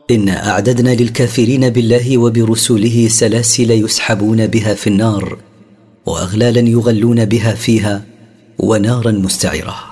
إنا أعددنا للكافرين بالله وبرسله سلاسل يسحبون بها في النار، وأغلالا يغلون بها فيها، ونارا مستعرة.